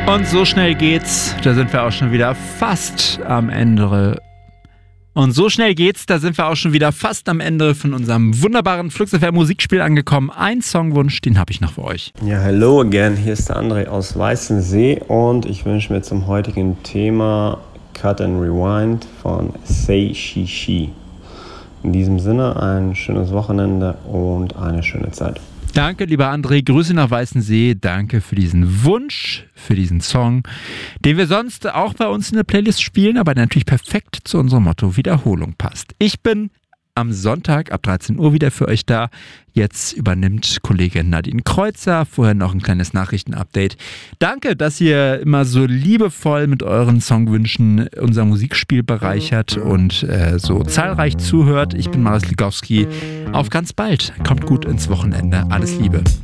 Und so schnell geht's, da sind wir auch schon wieder fast am Ende. Von unserem wunderbaren Flux FM Musikspiel angekommen. Ein Songwunsch, den habe ich noch für euch. Ja, hello again, hier ist der André aus Weißensee und ich wünsche mir zum heutigen Thema Cut and Rewind von Say She She. In diesem Sinne ein schönes Wochenende und eine schöne Zeit. Danke, lieber André. Grüße nach Weißensee. Danke für diesen Wunsch, für diesen Song, den wir sonst auch bei uns in der Playlist spielen, aber der natürlich perfekt zu unserem Motto Wiederholung passt. Ich bin am Sonntag ab 13 Uhr wieder für euch da. Jetzt übernimmt Kollegin Nadine Kreuzer. Vorher noch ein kleines Nachrichtenupdate. Danke, dass ihr immer so liebevoll mit euren Songwünschen unser Musikspiel bereichert und so zahlreich zuhört. Ich bin Marius Ligowski. Auf ganz bald. Kommt gut ins Wochenende. Alles Liebe.